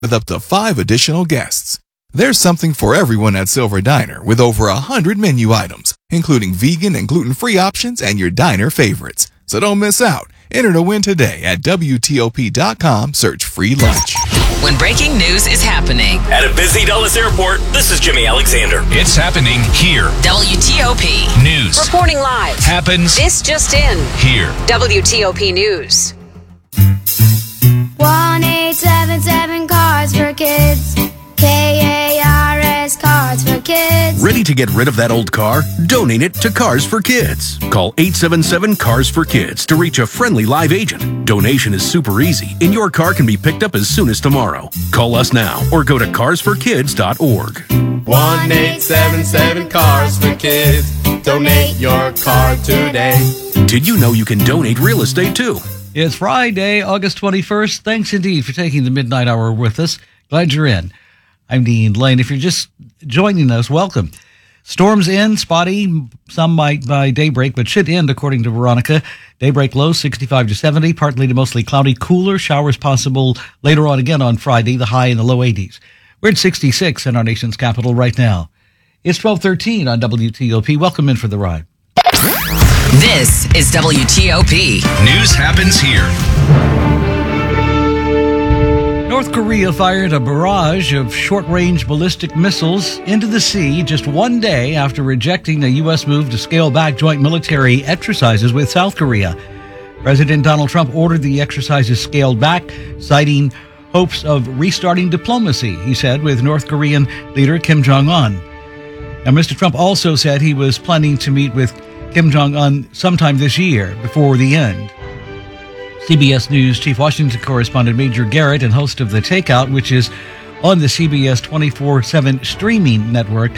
with up to 5 additional guests. There's something for everyone at Silver Diner with over 100 menu items, including vegan and gluten-free options and your diner favorites. So don't miss out. Enter to win today at WTOP.com. Search free lunch. When breaking news is happening at a busy Dulles airport, this is Jimmy Alexander. It's happening here. WTOP News. Reporting live. Happens. This just in. Here. WTOP News. 1877 Cars for Kids. KARS Cars for Kids. Ready to get rid of that old car? Donate it to Cars for Kids. Call 877 Cars for Kids to reach a friendly live agent. Donation is super easy, and your car can be picked up as soon as tomorrow. Call us now or go to carsforkids.org. 1877 Cars for Kids. Donate your car today. Did you know you can donate real estate too? It's Friday, August 21st. Thanks indeed for taking the midnight hour with us. Glad you're in. I'm Dean Lane. If you're just joining us, welcome. Storms in, spotty, some might by daybreak, but should end according to Veronica. Daybreak low 65 to 70, partly to mostly cloudy, cooler. Showers possible later on again on Friday, the high in the low 80s. We're at 66 in our nation's capital right now. It's 12:13 on WTOP. Welcome in for the ride. This is WTOP. News happens here. North Korea fired a barrage of short-range ballistic missiles into the sea just one day after rejecting the U.S. move to scale back joint military exercises with South Korea. President Donald Trump ordered the exercises scaled back, citing hopes of restarting diplomacy, he said, with North Korean leader Kim Jong-un. Now, Mr. Trump also said he was planning to meet with Kim Jong-un sometime this year before the end. CBS News Chief Washington correspondent Major Garrett and host of The Takeout, which is on the CBS 24/7 streaming network,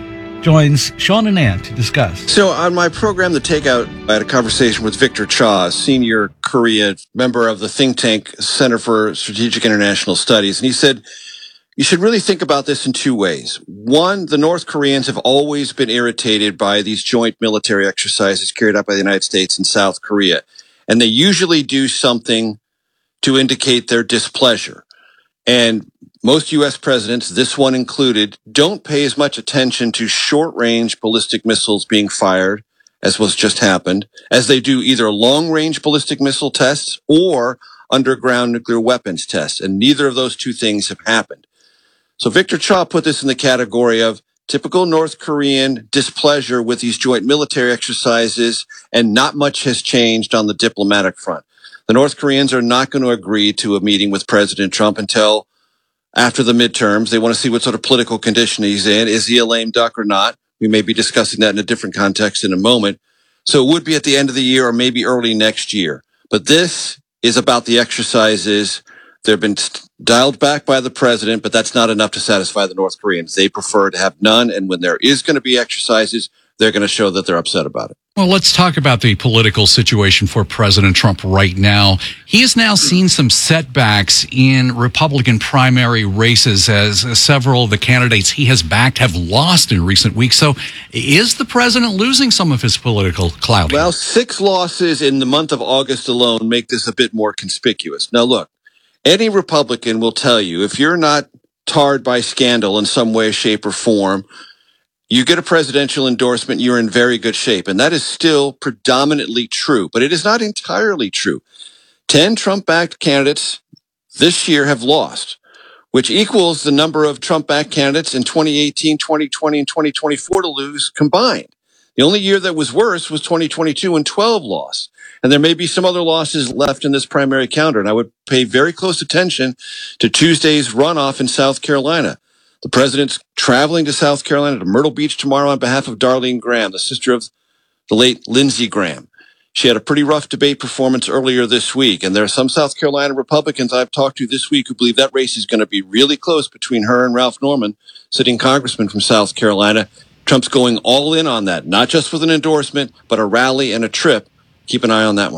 joins Sean and Ann to discuss. So on my program, The Takeout, I had a conversation with Victor Cha, a senior Korea member of the think tank Center for Strategic International Studies. And he said, you should really think about this in two ways. One, the North Koreans have always been irritated by these joint military exercises carried out by the United States and South Korea. And they usually do something to indicate their displeasure. And most U.S. presidents, this one included, don't pay as much attention to short-range ballistic missiles being fired, as was just happened, as they do either long-range ballistic missile tests or underground nuclear weapons tests. And neither of those two things have happened. So Victor Cha put this in the category of typical North Korean displeasure with these joint military exercises, and not much has changed on the diplomatic front. The North Koreans are not going to agree to a meeting with President Trump until after the midterms. They want to see what sort of political condition he's in. Is he a lame duck or not? We may be discussing that in a different context in a moment. So it would be at the end of the year or maybe early next year. But this is about the exercises. They've been dialed back by the president, but that's not enough to satisfy the North Koreans. They prefer to have none, and when there is going to be exercises, they're going to show that they're upset about it. Well, let's talk about the political situation for President Trump right now. He has now seen some setbacks in Republican primary races as several of the candidates he has backed have lost in recent weeks. So is the president losing some of his political clout? Well, 6 losses in the month of August alone make this a bit more conspicuous. Now, look. Any Republican will tell you, if you're not tarred by scandal in some way, shape, or form, you get a presidential endorsement, you're in very good shape. And that is still predominantly true, but it is not entirely true. 10 Trump-backed candidates this year have lost, which equals the number of Trump-backed candidates in 2018, 2020, and 2024 to lose combined. The only year that was worse was 2022 and 12 lost. And there may be some other losses left in this primary calendar. And I would pay very close attention to Tuesday's runoff in South Carolina. The president's traveling to South Carolina to Myrtle Beach tomorrow on behalf of Darlene Graham, the sister of the late Lindsey Graham. She had a pretty rough debate performance earlier this week. And there are some South Carolina Republicans I've talked to this week who believe that race is going to be really close between her and Ralph Norman, sitting congressman from South Carolina. Trump's going all in on that, not just with an endorsement, but a rally and a trip. Keep an eye on that one.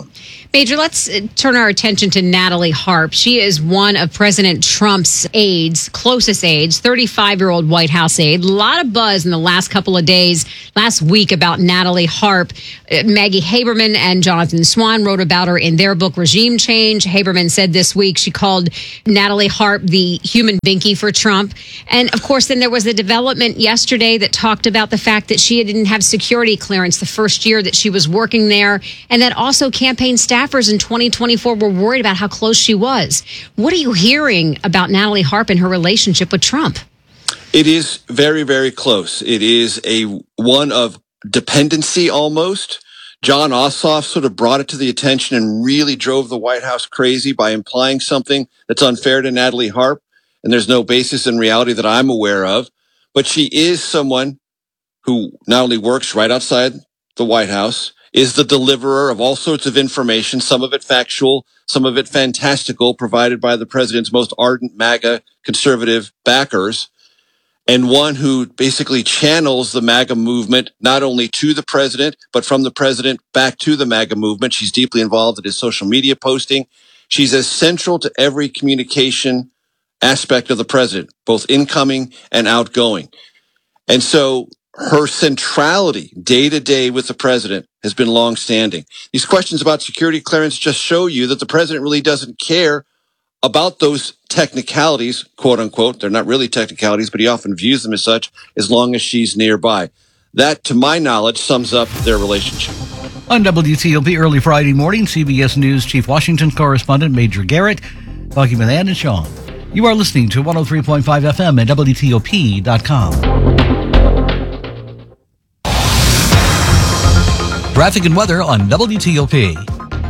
Major, let's turn our attention to Natalie Harp. She is one of President Trump's aides, closest aides, 35-year-old White House aide. A lot of buzz in the last couple of days, last week, about Natalie Harp. Maggie Haberman and Jonathan Swan wrote about her in their book, Regime Change. Haberman said this week she called Natalie Harp the human binky for Trump. And, of course, then there was a development yesterday that talked about the fact that she didn't have security clearance the first year that she was working there, and that also campaign staffers in 2024 were worried about how close she was. What are you hearing about Natalie Harp and her relationship with Trump? It is very, very close. It is one of dependency almost. John Ossoff sort of brought it to the attention and really drove the White House crazy by implying something that's unfair to Natalie Harp. And there's no basis in reality that I'm aware of. But she is someone who not only works right outside the White House, is the deliverer of all sorts of information, some of it factual, some of it fantastical, provided by the president's most ardent MAGA conservative backers, and one who basically channels the MAGA movement not only to the president, but from the president back to the MAGA movement. She's deeply involved in his social media posting. She's as central to every communication aspect of the president, both incoming and outgoing. And so her centrality day to day with the president has been longstanding. These questions about security clearance just show you that the president really doesn't care about those technicalities, quote unquote. They're not really technicalities, but he often views them as such, as long as she's nearby. That, to my knowledge, sums up their relationship. On WTOP early Friday morning, CBS News Chief Washington correspondent Major Garrett talking with Ann and Sean. You are listening to 103.5 FM at WTOP.com. Traffic and weather on WTOP.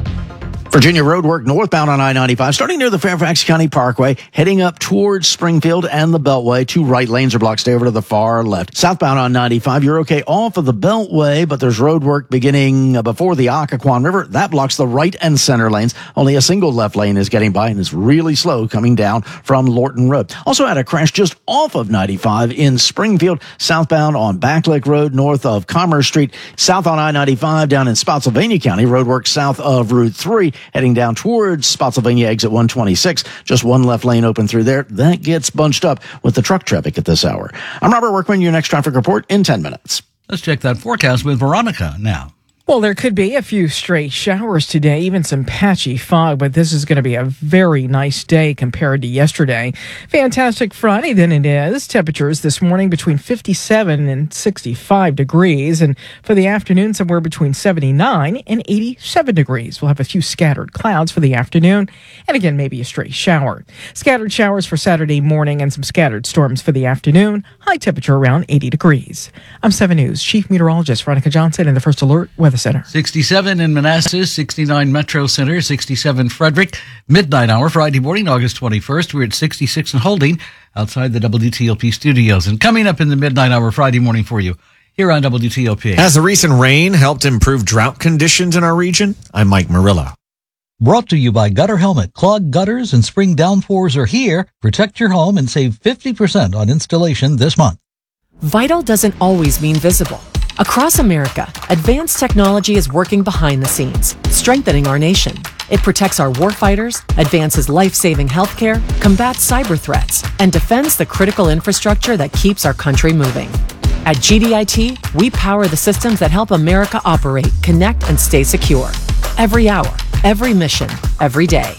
Virginia road work northbound on I-95, starting near the Fairfax County Parkway, heading up towards Springfield and the Beltway. 2 right lanes are blocked. Stay over to the far left. Southbound on 95, you're okay off of the Beltway, but there's road work beginning before the Occoquan River. That blocks the right and center lanes. Only a single left lane is getting by, and it's really slow coming down from Lorton Road. Also had a crash just off of 95 in Springfield, southbound on Backlake Road, north of Commerce Street. South on I-95 down in Spotsylvania County, road work south of Route 3. Heading down towards Spotsylvania exit 126. Just one left lane open through there. That gets bunched up with the truck traffic at this hour. I'm Robert Workman, your next traffic report in 10 minutes. Let's check that forecast with Veronica now. Well, there could be a few stray showers today, even some patchy fog, but this is going to be a very nice day compared to yesterday. Fantastic Friday, then it is. Temperatures this morning between 57 and 65 degrees, and for the afternoon, somewhere between 79 and 87 degrees. We'll have a few scattered clouds for the afternoon, and again, maybe a stray shower. Scattered showers for Saturday morning and some scattered storms for the afternoon. High temperature around 80 degrees. I'm 7 News Chief Meteorologist Veronica Johnson in the First Alert Weather Center. 67 in Manassas, 69 Metro Center, 67 Frederick. Midnight hour, Friday morning, August 21st. We're at 66 and holding outside the WTOP studios. And coming up in the midnight hour, Friday morning for you, here on WTOP. Has the recent rain helped improve drought conditions in our region? I'm Mike Murillo. Brought to you by Gutter Helmet. Clogged gutters and spring downpours are here. Protect your home and save 50% on installation this month. Vital doesn't always mean visible. Across America, advanced technology is working behind the scenes, strengthening our nation. It protects our warfighters, advances life-saving healthcare, combats cyber threats, and defends the critical infrastructure that keeps our country moving. At GDIT, we power the systems that help America operate, connect, and stay secure. Every hour, every mission, every day.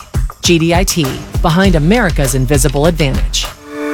GDIT, behind America's invisible advantage.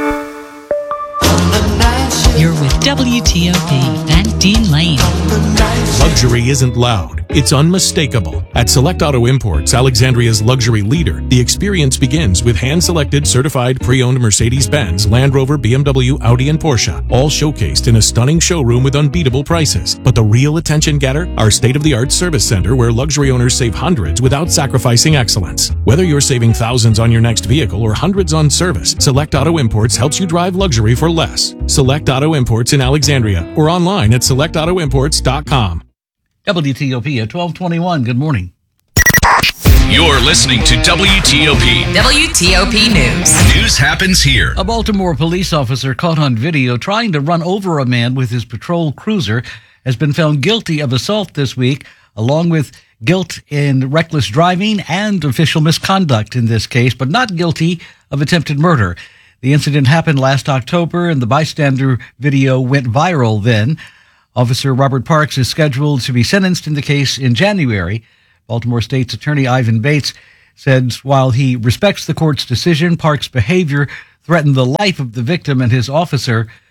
You're with WTOP and Dean Lane. Luxury isn't loud. It's unmistakable. At Select Auto Imports, Alexandria's luxury leader, the experience begins with hand-selected, certified, pre-owned Mercedes-Benz, Land Rover, BMW, Audi, and Porsche, all showcased in a stunning showroom with unbeatable prices. But the real attention getter? Our state-of-the-art service center where luxury owners save hundreds without sacrificing excellence. Whether you're saving thousands on your next vehicle or hundreds on service, Select Auto Imports helps you drive luxury for less. Select Auto Imports in Alexandria or online at selectautoimports.com. WTOP at 1221. Good morning. You're listening to WTOP. WTOP News. News happens here. A Baltimore police officer caught on video trying to run over a man with his patrol cruiser has been found guilty of assault this week, along with guilt in reckless driving and official misconduct in this case, but not guilty of attempted murder. The incident happened last October, and the bystander video went viral then. Officer Robert Parks is scheduled to be sentenced in the case in January. Baltimore State's Attorney Ivan Bates said while he respects the court's decision, Parks' behavior threatened the life of the victim, and his office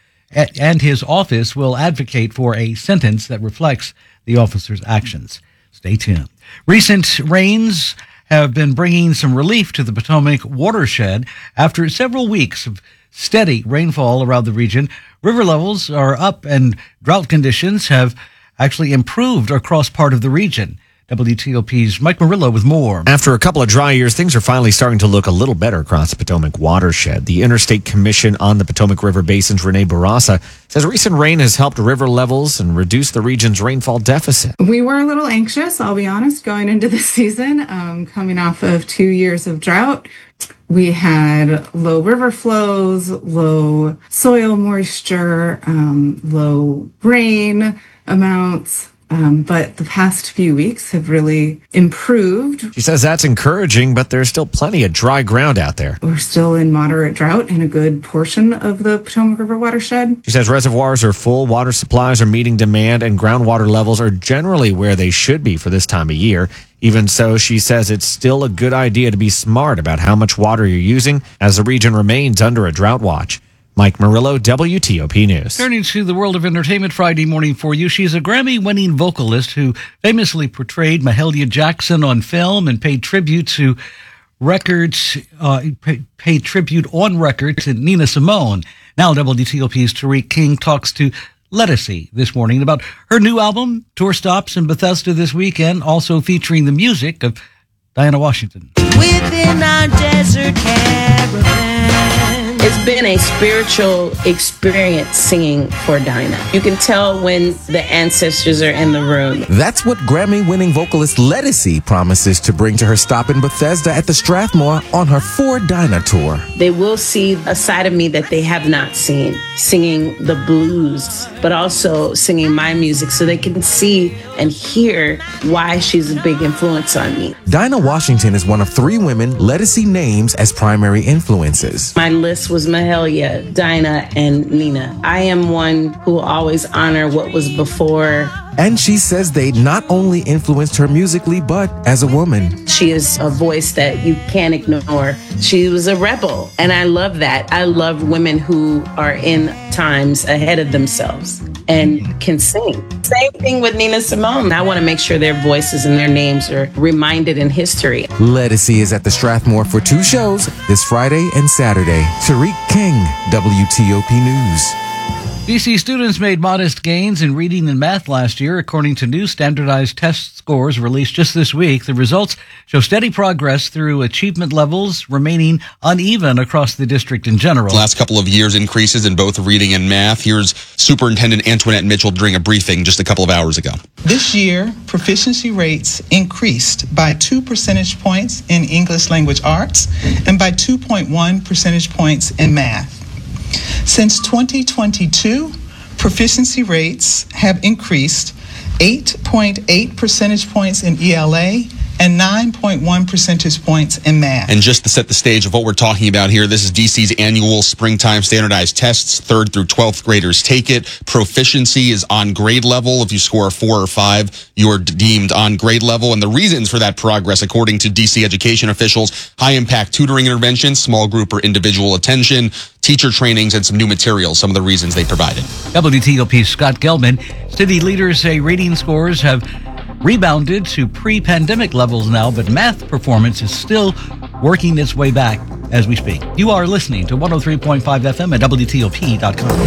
will advocate for a sentence that reflects the officer's actions. Stay tuned. Recent rains have been bringing some relief to the Potomac watershed after several weeks of steady rainfall around the region. River levels are up and drought conditions have actually improved across part of the region. WTOP's Mike Murillo with more. After a couple of dry years, things are finally starting to look a little better across the Potomac watershed. The Interstate Commission on the Potomac River Basin's Renee Barasa says recent rain has helped river levels and reduce the region's rainfall deficit. We were a little anxious, I'll be honest, going into this season, coming off of 2 years of drought. We had low river flows, low soil moisture, low rain amounts. But the past few weeks have really improved. She says that's encouraging, but there's still plenty of dry ground out there. We're still in moderate drought in a good portion of the Potomac River watershed. She says reservoirs are full, water supplies are meeting demand, and groundwater levels are generally where they should be for this time of year. Even so, she says it's still a good idea to be smart about how much water you're using as the region remains under a drought watch. Mike Murillo, WTOP News. Turning to the world of entertainment Friday morning for you, she's a Grammy-winning vocalist who famously portrayed Mahalia Jackson on film and paid tribute on record to Nina Simone. Now WTOP's Tariq King talks to Lettucey this morning about her new album, tour stops in Bethesda this weekend, also featuring the music of Diana Washington. Within our desert caravan. It's been a spiritual experience singing for Dinah. You can tell when the ancestors are in the room. That's what Grammy-winning vocalist Lettucey promises to bring to her stop in Bethesda at the Strathmore on her For Dinah tour. They will see a side of me that they have not seen, singing the blues, but also singing my music so they can see and hear why she's a big influence on me. Dinah Washington is one of 3 women Lettucey names as primary influences. My list was Mahalia, Dinah, and Nina. I am one who will always honor what was before. And she says they not only influenced her musically, but as a woman. She is a voice that you can't ignore. She was a rebel, and I love that. I love women who are in times ahead of themselves and can sing. Same thing with Nina Simone. I want to make sure their voices and their names are reminded in history. Lettucey is at the Strathmore for 2 shows this Friday and Saturday. Tariq King, WTOP News. BC students made modest gains in reading and math last year, according to new standardized test scores released just this week. The results show steady progress through achievement levels remaining uneven across the district in general. Last couple of years increases in both reading and math. Here's Superintendent Antoinette Mitchell during a briefing just a couple of hours ago. This year, proficiency rates increased by 2 percentage points in English language arts and by 2.1 percentage points in math. Since 2022, proficiency rates have increased 8.8 percentage points in ELA and 9.1 percentage points in math. And just to set the stage of what we're talking about here, this is DC's annual springtime standardized tests. 3rd through 12th graders take it. Proficiency is on grade level. If you score a 4 or 5, you are deemed on grade level. And the reasons for that progress, according to DC education officials, high-impact tutoring interventions, small group or individual attention, teacher trainings, and some new materials, some of the reasons they provided. WTOP's Scott Gelman. City leaders say reading scores have rebounded to pre-pandemic levels now, but math performance is still working its way back as we speak. You are listening to 103.5 FM at WTOP.com.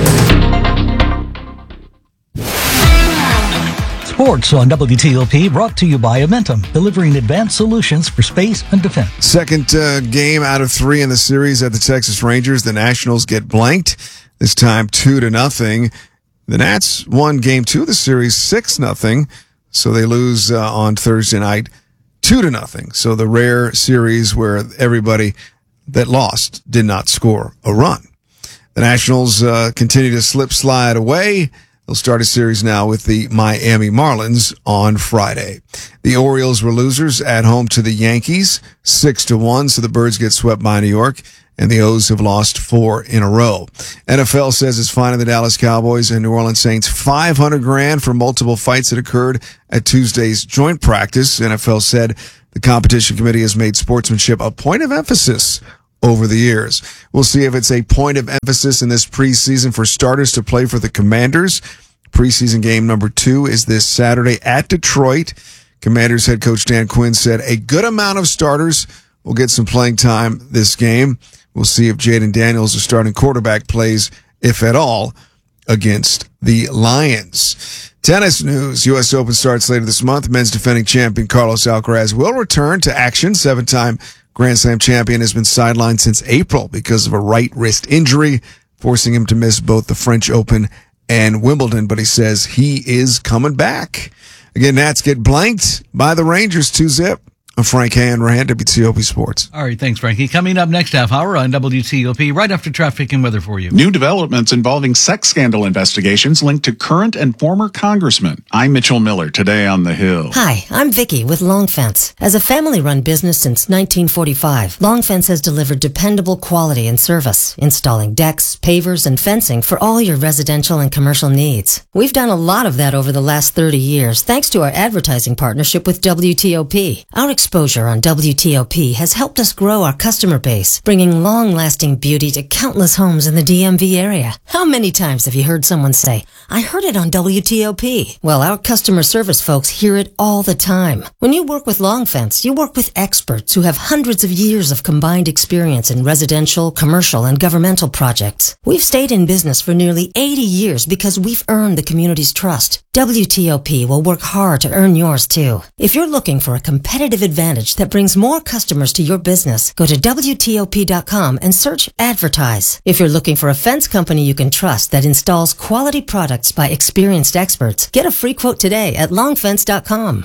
Sports on WTOP, brought to you by Amentum, delivering advanced solutions for space and defense. Second game out of 3 in the series at the Texas Rangers. The Nationals get blanked, this time 2-0. The Nats won game 2 of the series 6-0. So they lose on Thursday night 2-0. So the rare series where everybody that lost did not score a run. The Nationals continue to slip slide away. They'll start a series now with the Miami Marlins on Friday. The Orioles were losers at home to the Yankees, 6-1, so the Birds get swept by New York, and the O's have lost 4 in a row. NFL says it's fining the Dallas Cowboys and New Orleans Saints $500,000 for multiple fights that occurred at Tuesday's joint practice. NFL said the competition committee has made sportsmanship a point of emphasis over the years. We'll see if it's a point of emphasis in this preseason for starters to play for the Commanders. Preseason game number 2 is this Saturday at Detroit. Commanders head coach Dan Quinn said a good amount of starters will get some playing time this game. We'll see if Jaden Daniels, the starting quarterback, plays, if at all, against the Lions. Tennis news. U.S. Open starts later this month. Men's defending champion Carlos Alcaraz will return to action. 7-time Grand Slam champion has been sidelined since April because of a right wrist injury, forcing him to miss both the French Open and Wimbledon, but he says he is coming back. Again, Nats get blanked by the Rangers 2-0. I'm Frank Hanrahan, WTOP Sports. All right, thanks, Frankie. Coming up next half hour on WTOP, right after traffic and weather for you. New developments involving sex scandal investigations linked to current and former congressmen. I'm Mitchell Miller, today on The Hill. Hi, I'm Vicky with Long Fence. As a family-run business since 1945, Long Fence has delivered dependable quality and service, installing decks, pavers, and fencing for all your residential and commercial needs. We've done a lot of that over the last 30 years, thanks to our advertising partnership with WTOP. Our exposure on WTOP has helped us grow our customer base, bringing long-lasting beauty to countless homes in the DMV area. How many times have you heard someone say, "I heard it on WTOP"? Well, our customer service folks hear it all the time. When you work with Long Fence, you work with experts who have hundreds of years of combined experience in residential, commercial, and governmental projects. We've stayed in business for nearly 80 years because we've earned the community's trust. WTOP will work hard to earn yours too. If you're looking for a competitive advantage that brings more customers to your business, go to WTOP.com and search Advertise. If you're looking for a fence company you can trust that installs quality products by experienced experts, get a free quote today at longfence.com.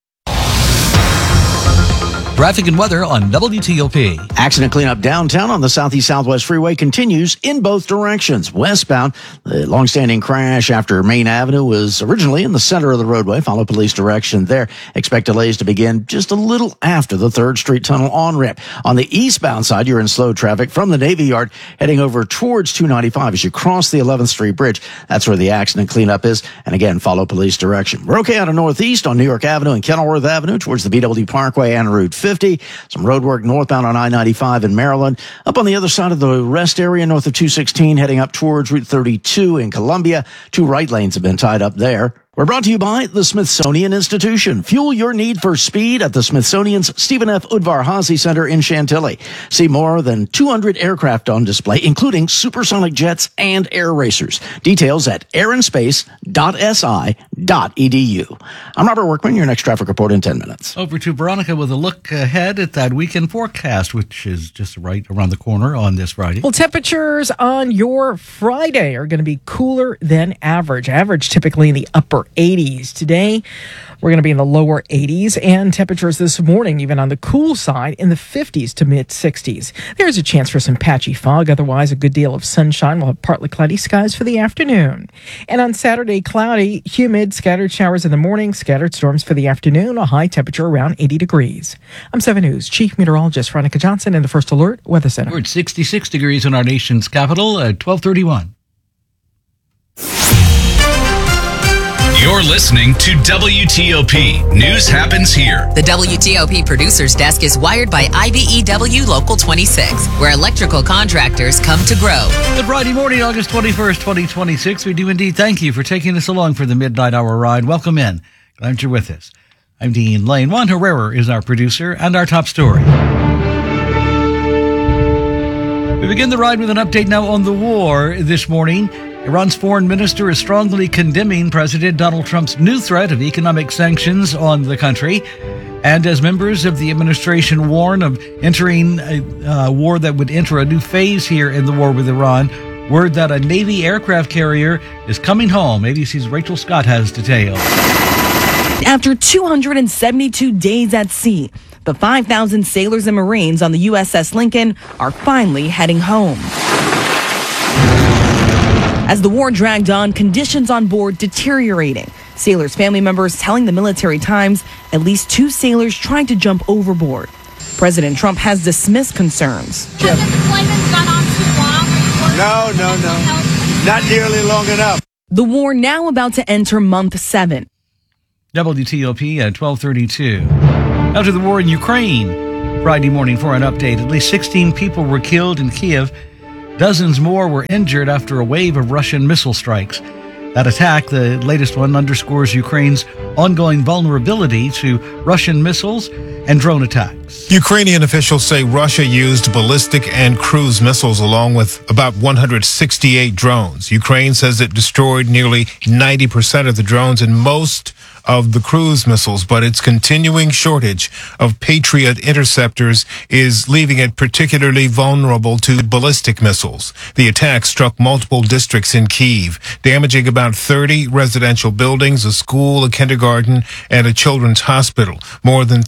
Traffic and weather on WTOP. Accident cleanup downtown on the Southeast Southwest Freeway continues in both directions. Westbound, the longstanding crash after Main Avenue was originally in the center of the roadway. Follow police direction there. Expect delays to begin just a little after the 3rd Street Tunnel on-ramp. On the eastbound side, you're in slow traffic from the Navy Yard heading over towards 295 as you cross the 11th Street Bridge. That's where the accident cleanup is. And again, follow police direction. We're okay out of Northeast on New York Avenue and Kenilworth Avenue towards the BW Parkway and Route 50. Some road work northbound on I-95 in Maryland. Up on the other side of the rest area north of 216, heading up towards Route 32 in Columbia. 2 right lanes have been tied up there. We're brought to you by the Smithsonian Institution. Fuel your need for speed at the Smithsonian's Stephen F. Udvar-Hazy Center in Chantilly. See more than 200 aircraft on display, including supersonic jets and air racers. Details at airandspace.si.edu. I'm Robert Workman, your next traffic report in 10 minutes. Over to Veronica with a look ahead at that weekend forecast, which is just right around the corner on this Friday. Well, temperatures on your Friday are going to be cooler than average. Average typically in the upper 80s. Today, we're going to be in the lower 80s, and temperatures this morning, even on the cool side, in the 50s to mid 60s. There's a chance for some patchy fog. Otherwise, a good deal of sunshine. We'll have partly cloudy skies for the afternoon. And on Saturday, cloudy, humid, scattered showers in the morning, scattered storms for the afternoon, a high temperature around 80 degrees. I'm 7 News Chief Meteorologist Veronica Johnson in the First Alert Weather Center. We're at 66 degrees in our nation's capital at 12:31. You're listening to WTOP. News happens here. The WTOP Producers Desk is wired by IBEW Local 26, where electrical contractors come to grow. Good Friday morning, August 21st, 2026. We do indeed thank you for taking us along for the Midnight Hour ride. Welcome in. Glad you're with us. I'm Dean Lane. Juan Herrera is our producer and our top story. We begin the ride with an update now on the war this morning. Iran's foreign minister is strongly condemning President Donald Trump's new threat of economic sanctions on the country. And as members of the administration warn of entering a war that would enter a new phase here in the war with Iran, word that a Navy aircraft carrier is coming home. ABC's Rachel Scott has details. After 272 days at sea, the 5,000 sailors and Marines on the USS Lincoln are finally heading home. As the war dragged on, conditions on board deteriorating. Sailors' family members telling the Military Times at least 2 sailors trying to jump overboard. President Trump has dismissed concerns. Has the deployment gone on too long? No. Not nearly long enough. The war now about to enter month 7. WTOP at 12:32. Now to the war in Ukraine. Friday morning for an update. At least 16 people were killed in Kiev. Dozens more were injured after a wave of Russian missile strikes. That attack, the latest one, underscores Ukraine's ongoing vulnerability to Russian missiles and drone attacks. Ukrainian officials say Russia used ballistic and cruise missiles along with about 168 drones. Ukraine says it destroyed nearly 90% of the drones and most of the cruise missiles, but its continuing shortage of Patriot interceptors is leaving it particularly vulnerable to ballistic missiles. The attack struck multiple districts in Kyiv, damaging about 30 residential buildings, a school, a kindergarten, and a children's hospital. More than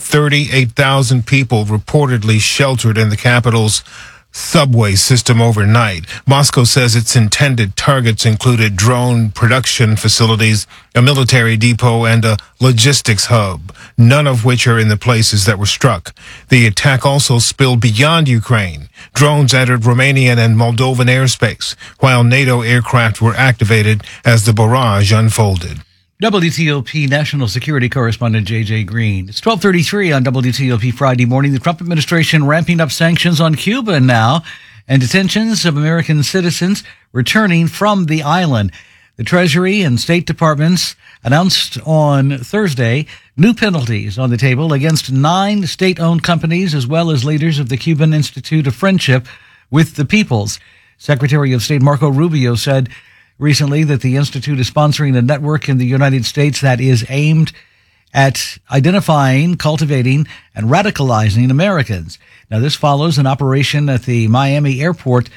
38,000 people reportedly sheltered in the capital's subway system overnight. Moscow says its intended targets included drone production facilities, a military depot, and a logistics hub, none of which are in the places that were struck. The attack also spilled beyond Ukraine. Drones entered Romanian and Moldovan airspace, while NATO aircraft were activated as the barrage unfolded. WTOP national security correspondent J.J. Green. It's 12:33 on WTOP Friday morning. The Trump administration ramping up sanctions on Cuba now and detentions of American citizens returning from the island. The Treasury and State Departments announced on Thursday new penalties on the table against 9 state-owned companies as well as leaders of the Cuban Institute of Friendship with the Peoples. Secretary of State Marco Rubio said recently that the Institute is sponsoring a network in the United States that is aimed at identifying, cultivating, and radicalizing Americans. Now, this follows an operation at the Miami airport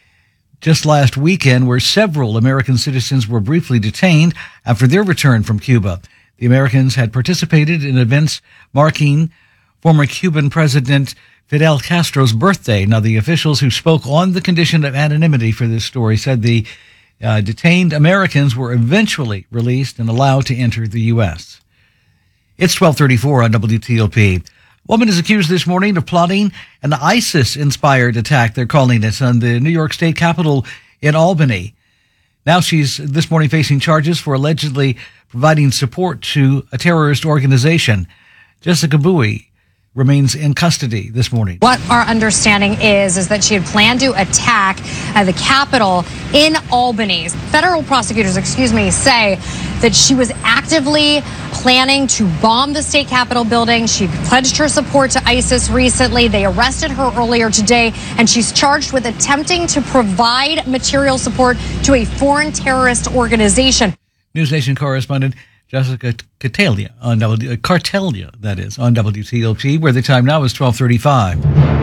just last weekend where several American citizens were briefly detained after their return from Cuba. The Americans had participated in events marking former Cuban President Fidel Castro's birthday. Now, the officials who spoke on the condition of anonymity for this story said the detained Americans were eventually released and allowed to enter the U.S. It's 12:34 on WTOP. Woman is accused this morning of plotting an ISIS-inspired attack, they're calling it, on the New York State Capitol in Albany. Now she's this morning facing charges for allegedly providing support to a terrorist organization. Jessica Bowie remains in custody this morning. What our understanding is that she had planned to attack the Capitol in Albany. Federal prosecutors, say that she was actively planning to bomb the state Capitol building. She pledged her support to ISIS recently. They arrested her earlier today, and she's charged with attempting to provide material support to a foreign terrorist organization. News Nation correspondent Jessica Cartelia on WTOP, where the time now is 12:35.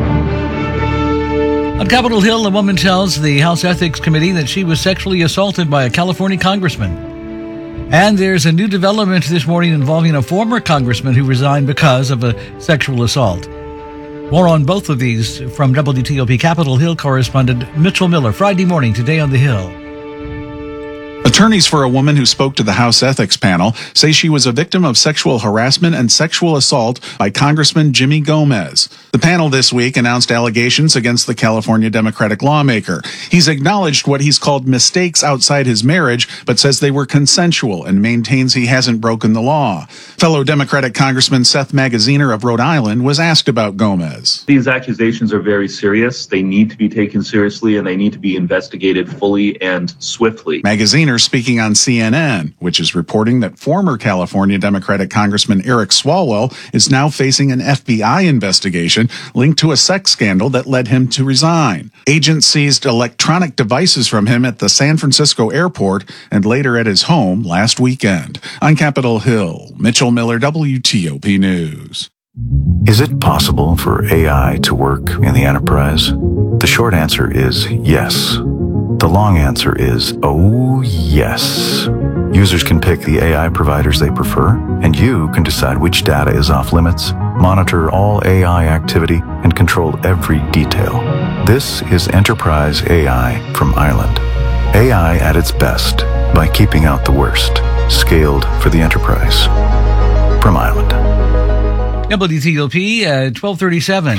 On Capitol Hill, a woman tells the House Ethics Committee that she was sexually assaulted by a California congressman. And there's a new development this morning involving a former congressman who resigned because of a sexual assault. More on both of these from WTOP Capitol Hill correspondent Mitchell Miller. Friday morning, today on the Hill. Attorneys for a woman who spoke to the House Ethics Panel say she was a victim of sexual harassment and sexual assault by Congressman Jimmy Gomez. The panel this week announced allegations against the California Democratic lawmaker. He's acknowledged what he's called mistakes outside his marriage, but says they were consensual and maintains he hasn't broken the law. Fellow Democratic Congressman Seth Magaziner of Rhode Island was asked about Gomez. These accusations are very serious. They need to be taken seriously, and they need to be investigated fully and swiftly. Magaziner speaking on CNN, which is reporting that former California Democratic Congressman Eric Swalwell is now facing an FBI investigation linked to a sex scandal that led him to resign. Agents seized electronic devices from him at the San Francisco airport and later at his home last weekend. On Capitol Hill, Mitchell Miller, WTOP News. Is it possible for AI to work in the enterprise? The short answer is yes. The long answer is, oh yes. Users can pick the AI providers they prefer, and you can decide which data is off limits, monitor all AI activity, and control every detail. This is Enterprise AI from Island. AI at its best by keeping out the worst. Scaled for the enterprise. From Island. WTOP at 1237.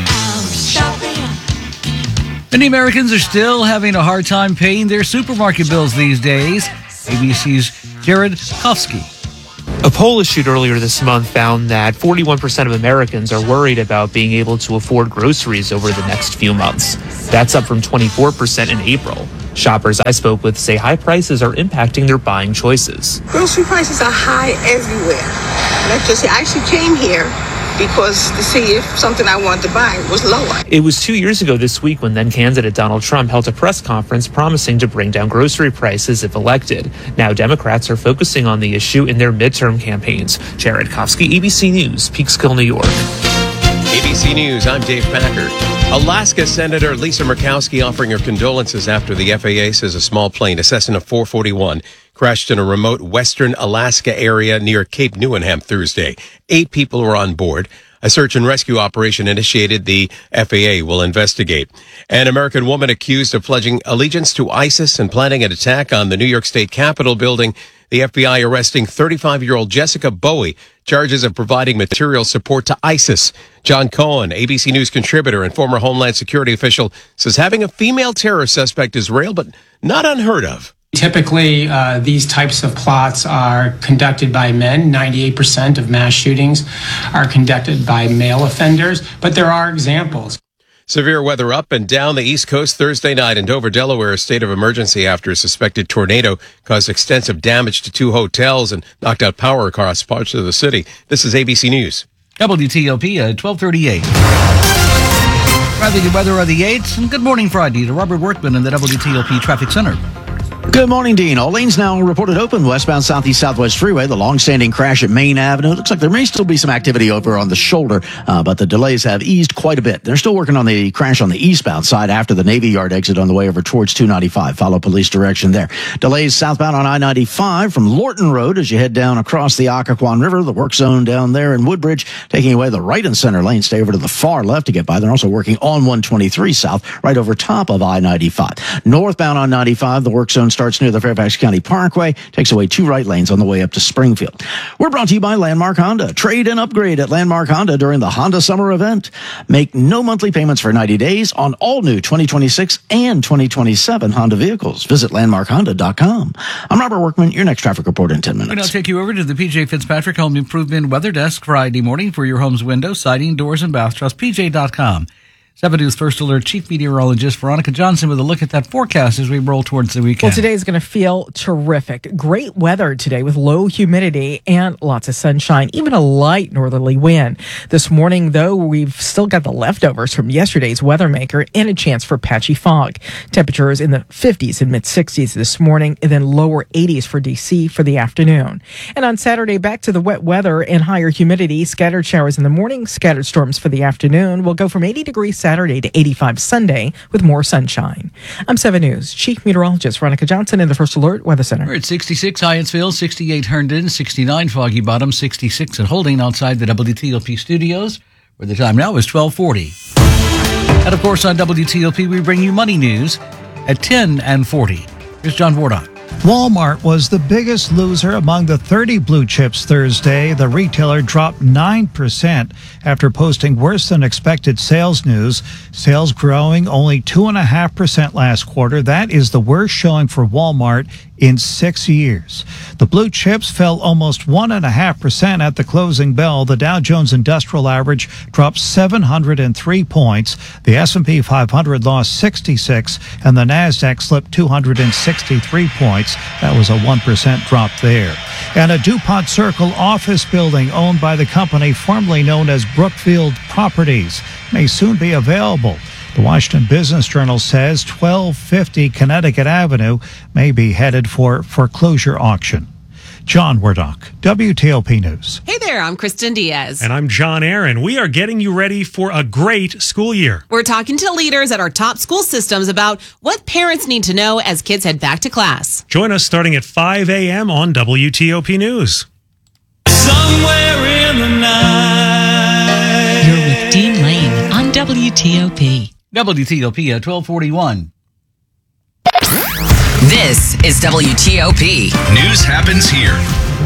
Many Americans are still having a hard time paying their supermarket bills these days. ABC's Jared Kofsky. A poll issued earlier this month found that 41% of Americans are worried about being able to afford groceries over the next few months. That's up from 24% in April. Shoppers I spoke with say high prices are impacting their buying choices. Grocery prices are high everywhere. Let's just say I actually came here because to see if something I wanted to buy was lower. It was 2 years ago this week when then candidate Donald Trump held a press conference promising to bring down grocery prices if elected. Now Democrats are focusing on the issue in their midterm campaigns. Jared Kofsky, ABC News, Peekskill, New York. ABC News, I'm Dave Packer. Alaska Senator Lisa Murkowski offering her condolences after the FAA says a small plane, a Cessna 441, crashed in a remote western Alaska area near Cape Newenham Thursday. 8 people were on board. A search and rescue operation initiated. The FAA will investigate. An American woman accused of pledging allegiance to ISIS and planning an attack on the New York State Capitol building. The FBI arresting 35-year-old Jessica Bowie, charges of providing material support to ISIS. John Cohen, ABC News contributor and former Homeland Security official, says having a female terror suspect is rare, but not unheard of. Typically, these types of plots are conducted by men. 98% of mass shootings are conducted by male offenders, but there are examples. Severe weather up and down the East Coast Thursday night in Dover, Delaware. A state of emergency after a suspected tornado caused extensive damage to 2 hotels and knocked out power across parts of the city. This is ABC News. WTOP at 1238. Traffic and weather are the 8s. And good morning, Friday to Robert Workman in the WTOP Traffic Center. Good morning, Dean. All lanes now reported open westbound Southeast Southwest Freeway. The long-standing crash at Main Avenue. Looks like there may still be some activity over on the shoulder, but the delays have eased quite a bit. They're still working on the crash on the eastbound side after the Navy Yard exit on the way over towards 295. Follow police direction there. Delays southbound on I-95 from Lorton Road as you head down across the Occoquan River. The work zone down there in Woodbridge, taking away the right and center lane. Stay over to the far left to get by. They're also working on 123 south, right over top of I-95. Northbound on 95, the work zone starts near the Fairfax County Parkway, takes away 2 right lanes on the way up to Springfield. We're brought to you by Landmark Honda. Trade and upgrade at Landmark Honda during the Honda Summer Event. Make no monthly payments for 90 days on all new 2026 and 2027 Honda vehicles. Visit landmarkhonda.com. I'm Robert Workman, your next traffic report in 10 minutes. We'll now take you over to the PJ Fitzpatrick Home Improvement Weather Desk Friday morning for your home's windows, siding, doors, and bath. Trust PJ.com. 7 News First Alert Chief Meteorologist Veronica Johnson with a look at that forecast as we roll towards the weekend. Well, today is going to feel terrific. Great weather today with low humidity and lots of sunshine, even a light northerly wind. This morning, though, we've still got the leftovers from yesterday's weather maker and a chance for patchy fog. Temperatures in the 50s and mid-60s this morning, and then lower 80s for D.C. for the afternoon. And on Saturday, back to the wet weather and higher humidity. Scattered showers in the morning, scattered storms for the afternoon. We'll go from 80 degrees Saturday to 85 Sunday with more sunshine. I'm 7 News Chief Meteorologist Veronica Johnson in the First Alert Weather Center. We're at 66 Hyattsville, 68 Herndon, 69 Foggy Bottom, 66 at Holding outside the WTOP studios, where the time now is 12:40. And of course on WTOP we bring you money news at 10 and 40. Here's John Wardock. Walmart was the biggest loser among the 30 blue chips Thursday. The retailer dropped 9% after posting worse than expected sales news. Sales growing only 2.5% last quarter. That is the worst showing for Walmart in 6 years. The blue chips fell almost 1.5% at the closing bell. The Dow Jones Industrial Average dropped 703 points. The S&P 500 lost 66, and the Nasdaq slipped 263 points. That was a 1% drop there. And a DuPont Circle office building owned by the company formerly known as Brookfield Properties may soon be available. The Washington Business Journal says 1250 Connecticut Avenue may be headed for foreclosure auction. John Wardock, WTOP News. Hey there, I'm Kristen Diaz. And I'm John Aaron. We are getting you ready for a great school year. We're talking to leaders at our top school systems about what parents need to know as kids head back to class. Join us starting at 5 a.m. on WTOP News. Somewhere in the night. You're with Dean Lane on WTOP. WTOP at 1241. This is WTOP. News happens here.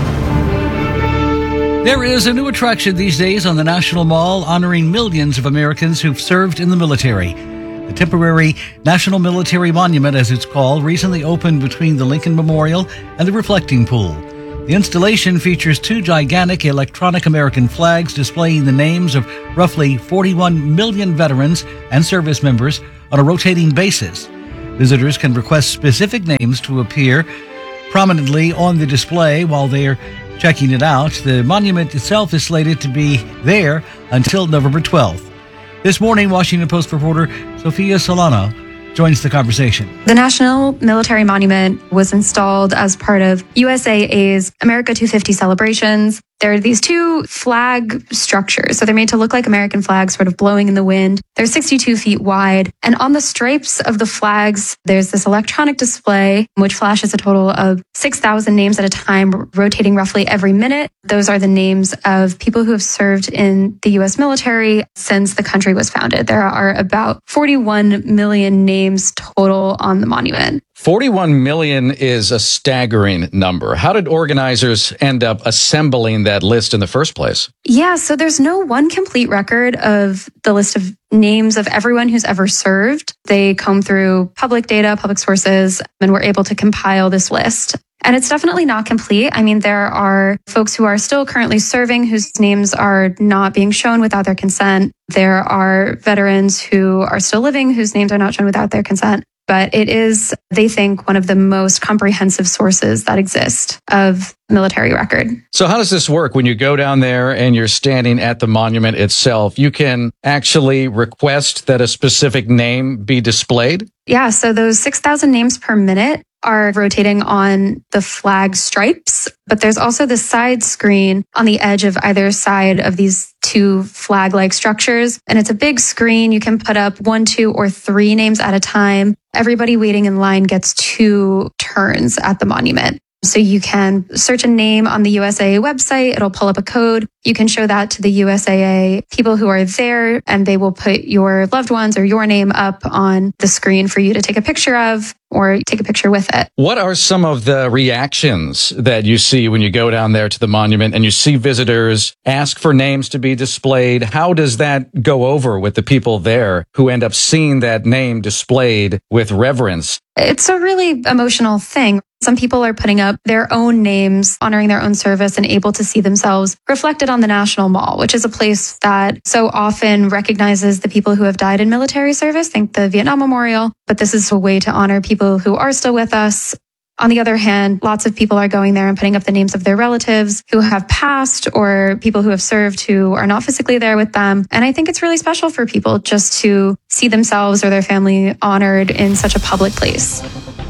There is a new attraction these days on the National Mall honoring millions of Americans who've served in the military. The temporary National Military Monument, as it's called, recently opened between the Lincoln Memorial and the Reflecting Pool. The installation features 2 gigantic electronic American flags displaying the names of roughly 41 million veterans and service members on a rotating basis. Visitors can request specific names to appear prominently on the display while they're checking it out. The monument itself is slated to be there until November 12th. This morning, Washington Post reporter Sophia Solano joins the conversation. The National Military Monument was installed as part of USAA's America 250 celebrations. There are these 2 flag structures. So they're made to look like American flags, sort of blowing in the wind. They're 62 feet wide. And on the stripes of the flags, there's this electronic display, which flashes a total of 6,000 names at a time, rotating roughly every minute. Those are the names of people who have served in the U.S. military since the country was founded. There are about 41 million names total on the monument. 41 million is a staggering number. How did organizers end up assembling that list in the first place? Yeah, so there's no one complete record of the list of names of everyone who's ever served. They comb through public data, public sources, and were able to compile this list. And it's definitely not complete. I mean, there are folks who are still currently serving whose names are not being shown without their consent. There are veterans who are still living whose names are not shown without their consent. But it is, they think, one of the most comprehensive sources that exist of military record. So how does this work when you go down there and you're standing at the monument itself? You can actually request that a specific name be displayed? Yeah, so those 6,000 names per minute are rotating on the flag stripes, but there's also the side screen on the edge of either side of these 2 flag-like structures. And it's a big screen. You can put up 1, 2, or 3 names at a time. Everybody waiting in line gets 2 turns at the monument. So you can search a name on the USAA website. It'll pull up a code. You can show that to the USAA people who are there, and they will put your loved ones or your name up on the screen for you to take a picture of or take a picture with it. What are some of the reactions that you see when you go down there to the monument and you see visitors ask for names to be displayed? How does that go over with the people there who end up seeing that name displayed with reverence? It's a really emotional thing. Some people are putting up their own names, honoring their own service, and able to see themselves reflected on the National Mall, which is a place that so often recognizes the people who have died in military service. Think the Vietnam Memorial. But this is a way to honor people who are still with us. On the other hand, lots of people are going there and putting up the names of their relatives who have passed or people who have served who are not physically there with them. And I think it's really special for people just to see themselves or their family honored in such a public place.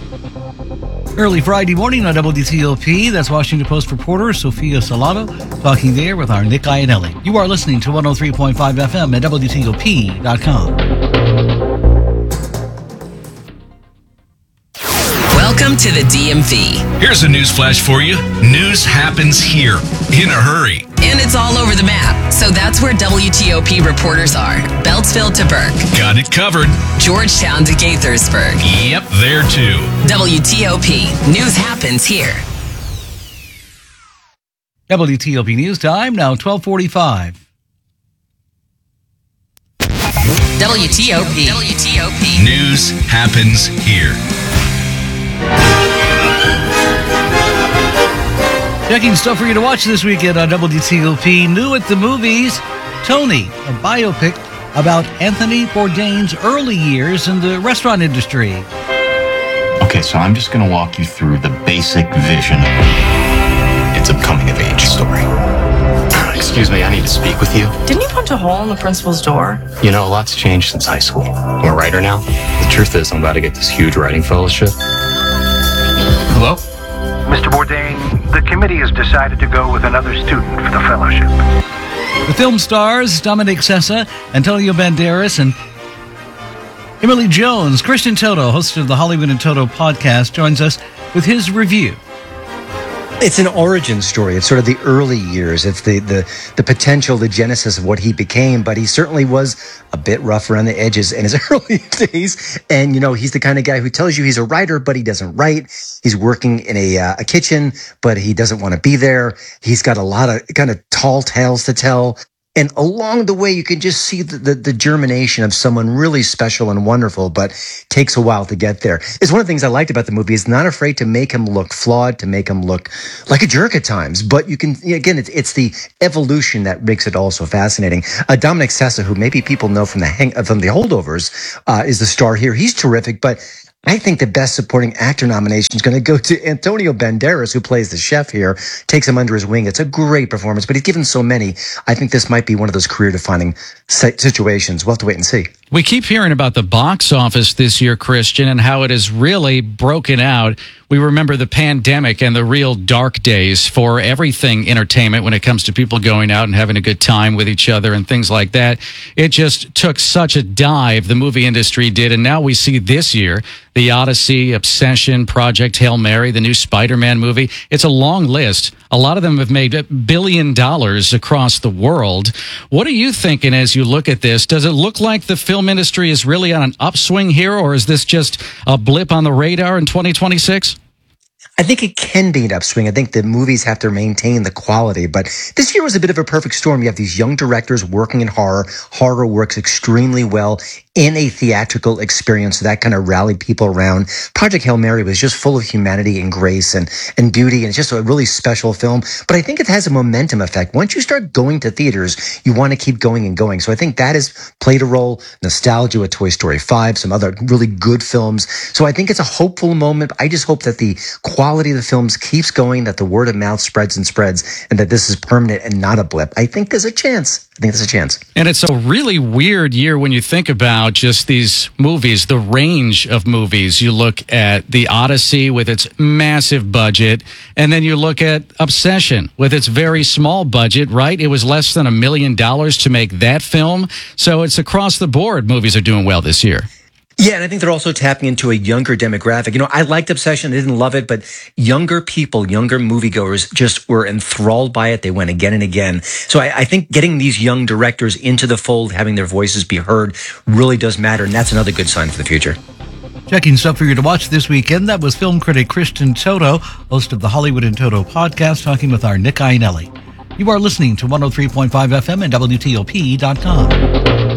Early Friday morning on WTOP, that's Washington Post reporter Sophia Solano talking there with our Nick Iannelli. You are listening to 103.5 FM at WTOP.com. Welcome to the DMV. Here's a news flash for you. News happens here in a hurry. And it's all over the map. So that's where WTOP reporters are. Beltsville to Burke. Got it covered. Georgetown to Gaithersburg. Yep, there too. WTOP. News happens here. WTOP News Time, now 12:45. WTOP. News happens here. Checking stuff for you to watch this weekend on WTOP. New at the movies, Tony, a biopic about Anthony Bourdain's early years in the restaurant industry. Okay, so I'm just going to walk you through the basic vision. It's a coming-of-age story. Excuse me, I need to speak with you. Didn't you punch a hole in the principal's door? You know, a lot's changed since high school. I'm a writer now. The truth is, I'm about to get this huge writing fellowship. Hello? Mr. Bourdain, the committee has decided to go with another student for the fellowship. The film stars Dominic Sessa, Antonio Banderas, and Emily Jones. Christian Toto, host of the Hollywood and Toto podcast, joins us with his review. It's an origin story. It's sort of the early years. It's the potential, the genesis of what he became. But he certainly was a bit rough around the edges in his early days. And, he's the kind of guy who tells you he's a writer, but he doesn't write. He's working in a kitchen, but he doesn't want to be there. He's got a lot of kind of tall tales to tell. And along the way, you can just see the germination of someone really special and wonderful, but takes a while to get there. It's one of the things I liked about the movie. Is not afraid to make him look flawed, to make him look like a jerk at times. But you can, again, it's the evolution that makes it all so fascinating. Dominic Sessa, who maybe people know from the Holdovers, is the star here. He's terrific, but I think the best supporting actor nomination is going to go to Antonio Banderas, who plays the chef here, takes him under his wing. It's a great performance, but he's given so many. I think this might be one of those career-defining situations. We'll have to wait and see. We keep hearing about the box office this year, Christian, and how it is really broken out. We remember the pandemic and the real dark days for everything entertainment when it comes to people going out and having a good time with each other and things like that. It just took such a dive, the movie industry did, and now we see this year The Odyssey, Obsession, Project Hail Mary, the new Spider-Man movie. It's a long list. A lot of them have made $1 billion across the world. What are you thinking as you look at this? Does it look like the film industry is really on an upswing here, or is this just a blip on the radar in 2026? I think it can be an upswing. I think the movies have to maintain the quality, but this year was a bit of a perfect storm. You have these young directors working in horror. Horror works extremely well in a theatrical experience, so that kind of rallied people around. Project Hail Mary was just full of humanity and grace and beauty, and it's just a really special film. But I think it has a momentum effect. Once you start going to theaters, you want to keep going and going. So I think that has played a role. Nostalgia with Toy Story 5, some other really good films. So I think it's a hopeful moment. I just hope that the quality of the films keeps going, that the word of mouth spreads and spreads, and that this is permanent and not a blip. I think there's a chance. And it's a really weird year when you think about just these movies, the range of movies. You look at The Odyssey with its massive budget, and then you look at Obsession with its very small budget, right? It was less than $1 million to make that film. So it's across the board. Movies are doing well this year. Yeah, and I think they're also tapping into a younger demographic. I liked Obsession. I didn't love it, but younger people, younger moviegoers just were enthralled by it. They went again and again. So I think getting these young directors into the fold, having their voices be heard, really does matter, and that's another good sign for the future. Checking stuff for you to watch this weekend. That was film critic Christian Toto, host of the Hollywood in Toto podcast, talking with our Nick Iannelli. You are listening to 103.5 FM and WTOP.com.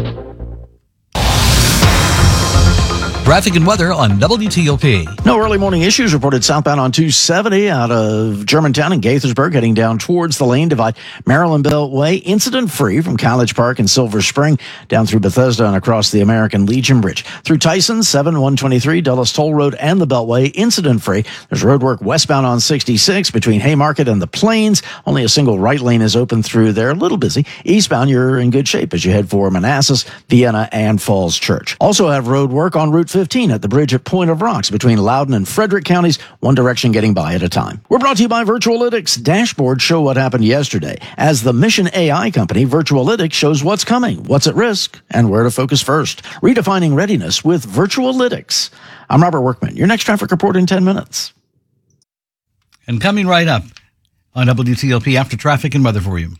Traffic and weather on WTOP. No early morning issues reported southbound on 270 out of Germantown and Gaithersburg, heading down towards the Lane Divide. Maryland Beltway, incident-free from College Park and Silver Spring, down through Bethesda and across the American Legion Bridge. Through Tyson, 7123, Dulles Toll Road and the Beltway, incident-free. There's roadwork westbound on 66 between Haymarket and the Plains. Only a single right lane is open through there. A little busy. Eastbound, you're in good shape as you head for Manassas, Vienna, and Falls Church. Also have roadwork on Route 15 at the bridge at Point of Rocks between Loudoun and Frederick counties, one direction getting by at a time. We're brought to you by Virtualytics. Dashboards show what happened yesterday. As the Mission AI company, Virtualytics shows what's coming, what's at risk, and where to focus first. Redefining readiness with Virtualytics. I'm Robert Workman. Your next traffic report in 10 minutes. And coming right up on WTOP after traffic and weather for you.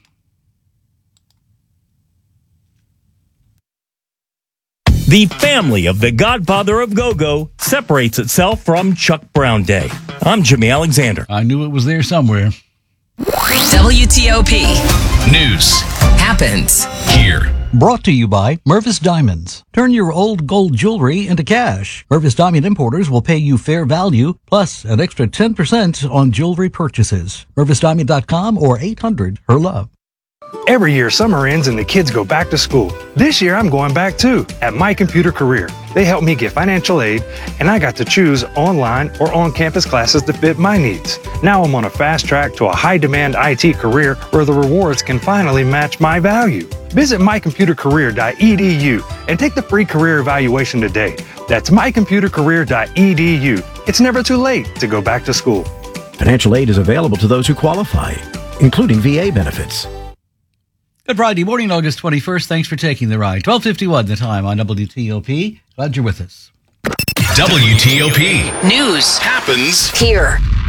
The family of the godfather of go-go separates itself from Chuck Brown Day. I'm Jimmy Alexander. I knew it was there somewhere. WTOP. News happens here. Brought to you by Mervis Diamonds. Turn your old gold jewelry into cash. Mervis Diamond Importers will pay you fair value, plus an extra 10% on jewelry purchases. MervisDiamond.com or 800-HER-LOVE. Every year, summer ends and the kids go back to school. This year, I'm going back too, at My Computer Career. They helped me get financial aid, and I got to choose online or on-campus classes that fit my needs. Now I'm on a fast track to a high-demand IT career where the rewards can finally match my value. Visit mycomputercareer.edu and take the free career evaluation today. That's mycomputercareer.edu. It's never too late to go back to school. Financial aid is available to those who qualify, including VA benefits. Good Friday morning, August 21st. Thanks for taking the ride. 12:51 the time on WTOP. Glad you're with us. WTOP. News happens here.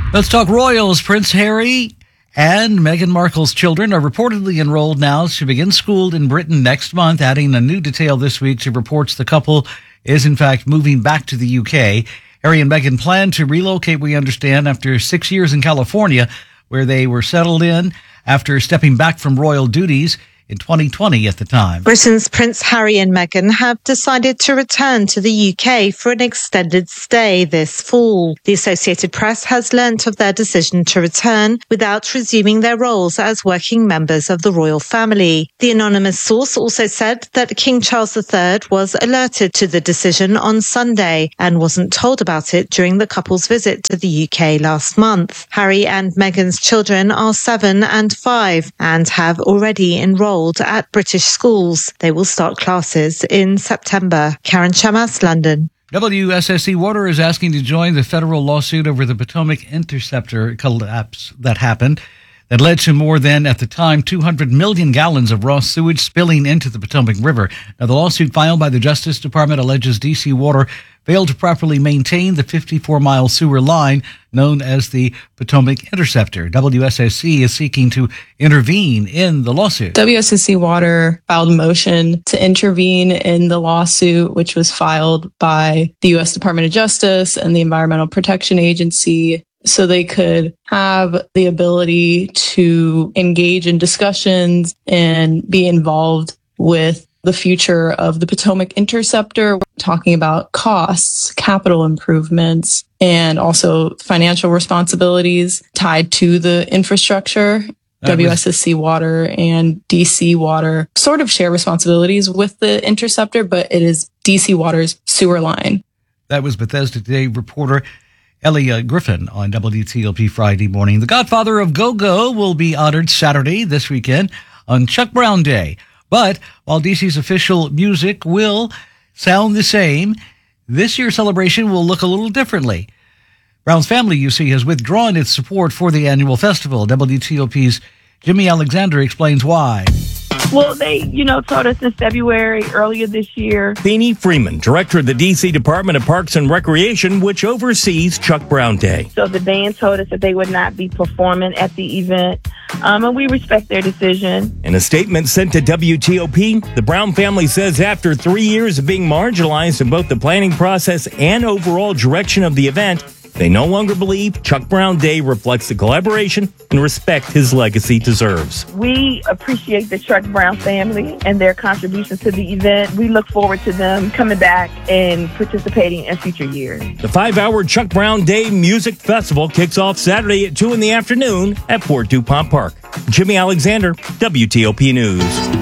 Let's talk royals. Prince Harry and Meghan Markle's children are reportedly enrolled now to begin school in Britain next month, adding a new detail this week to reports the couple is in fact moving back to the UK. Harry and Meghan plan to relocate, we understand, after 6 years in California, where they were settled in after stepping back from royal duties in 2020 at the time. Britain's Prince Harry and Meghan have decided to return to the UK for an extended stay this fall. The Associated Press has learnt of their decision to return without resuming their roles as working members of the royal family. The anonymous source also said that King Charles III was alerted to the decision on Sunday and wasn't told about it during the couple's visit to the UK last month. Harry and Meghan's children are 7 and 5 and have already enrolled at British schools. They will start classes in September. Karen Chamas, London. WSSC Water is asking to join the federal lawsuit over the Potomac Interceptor collapse that happened. That led to more than, at the time, 200 million gallons of raw sewage spilling into the Potomac River. Now, the lawsuit filed by the Justice Department alleges D.C. Water failed to properly maintain the 54-mile sewer line known as the Potomac Interceptor. WSSC is seeking to intervene in the lawsuit. WSSC Water filed a motion to intervene in the lawsuit, which was filed by the U.S. Department of Justice and the Environmental Protection Agency, so they could have the ability to engage in discussions and be involved with the future of the Potomac Interceptor. We're talking about costs, capital improvements, and also financial responsibilities tied to the infrastructure. WSSC Water and DC Water sort of share responsibilities with the Interceptor, but it is DC Water's sewer line. That was Bethesda Today reporter Ellie Griffin on WTOP Friday morning. The Godfather of Go-Go will be honored Saturday this weekend on Chuck Brown Day. But while DC's official music will sound the same, this year's celebration will look a little differently. Brown's family, you see, has withdrawn its support for the annual festival. WTOP's Jimmy Alexander explains why. Well, they, told us in February, earlier this year. Beanie Freeman, director of the D.C. Department of Parks and Recreation, which oversees Chuck Brown Day. So the band told us that they would not be performing at the event, and we respect their decision. In a statement sent to WTOP, the Brown family says after 3 years of being marginalized in both the planning process and overall direction of the event, they no longer believe Chuck Brown Day reflects the collaboration and respect his legacy deserves. We appreciate the Chuck Brown family and their contributions to the event. We look forward to them coming back and participating in future years. The 5-hour Chuck Brown Day Music Festival kicks off Saturday at 2 in the afternoon at Fort DuPont Park. Jimmy Alexander, WTOP News.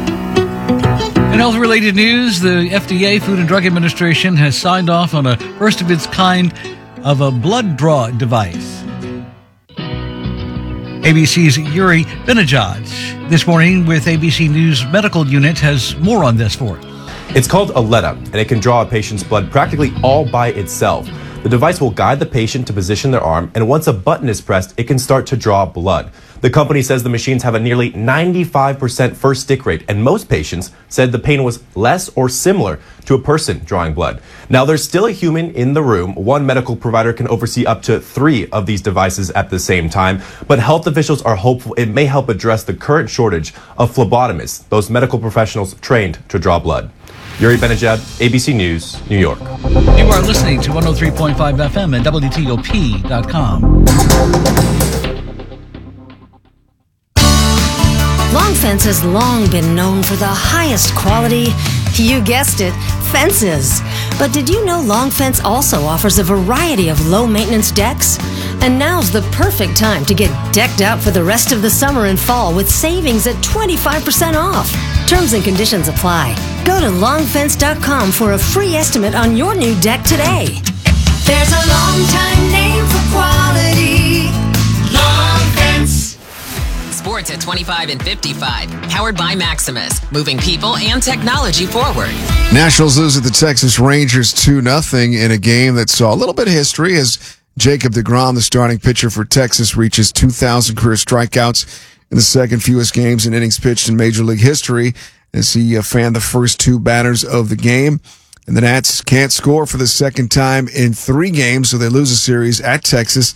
In health-related news, the FDA, Food and Drug Administration, has signed off on a first-of-its-kind of a blood draw device. ABC's Yuri Benajaj this morning with ABC News Medical Unit has more on this for us. It's called Aletta, and it can draw a patient's blood practically all by itself. The device will guide the patient to position their arm, and once a button is pressed, it can start to draw blood. The company says the machines have a nearly 95% first stick rate, and most patients said the pain was less or similar to a person drawing blood. Now, there's still a human in the room. One medical provider can oversee up to 3 of these devices at the same time, but health officials are hopeful it may help address the current shortage of phlebotomists, those medical professionals trained to draw blood. Yuri Benajad, ABC News, New York. You are listening to 103.5 FM and WTOP.com. Long Fence has long been known for the highest quality, you guessed it, fences. But did you know Long Fence also offers a variety of low-maintenance decks? And now's the perfect time to get decked out for the rest of the summer and fall with savings at 25% off. Terms and conditions apply. Go to longfence.com for a free estimate on your new deck today. There's a long-time name for quality. Long Fence. Sports at 25 and 55. Powered by Maximus. Moving people and technology forward. Nationals lose at the Texas Rangers 2-0 in a game that saw a little bit of history as Jacob deGrom, the starting pitcher for Texas, reaches 2,000 career strikeouts in the second fewest games and innings pitched in Major League history as he fanned the first 2 batters of the game. And the Nats can't score for the second time in 3 games, so they lose a series at Texas.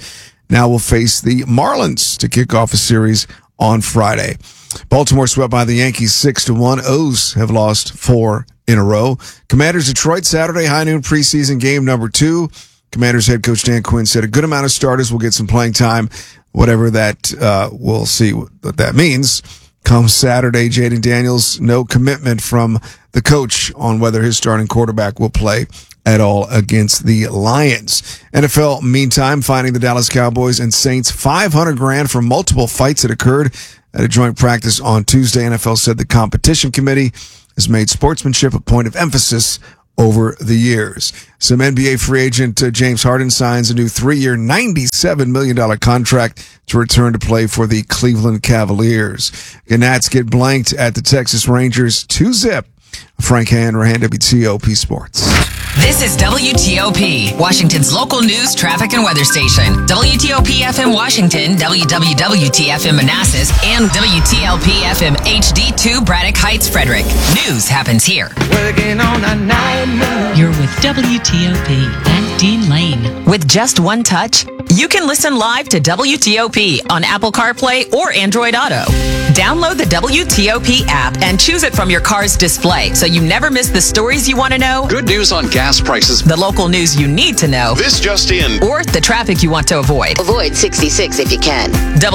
now will face the Marlins to kick off a series on Friday. Baltimore swept by the Yankees 6-1. O's have lost 4 in a row. Commanders Detroit Saturday, high noon preseason game number 2. Commanders head coach Dan Quinn said a good amount of starters will get some playing time. Whatever that, we'll see what that means. Come Saturday, Jaden Daniels, no commitment from the coach on whether his starting quarterback will play at all against the Lions. NFL, meantime, finding the Dallas Cowboys and Saints $500,000 for multiple fights that occurred at a joint practice on Tuesday. NFL said the competition committee has made sportsmanship a point of emphasis over the years. Some NBA free agent James Harden signs a new 3-year, $97 million contract to return to play for the Cleveland Cavaliers. Gnats get blanked at the Texas Rangers 2-0. Frank Hanrahan, WTOP Sports. This is WTOP, Washington's local news, traffic, and weather station. WTOP FM Washington, WWWT FM Manassas, and WTLP FM HD2 Braddock Heights, Frederick. News happens here. Working on a night. You're with WTOP and Dean Lane. With just one touch, you can listen live to WTOP on Apple CarPlay or Android Auto. Download the WTOP app and choose it from your car's display so you never miss the stories you want to know. Good news on gas prices. The local news you need to know. This just in. Or the traffic you want to avoid. Avoid 66 if you can.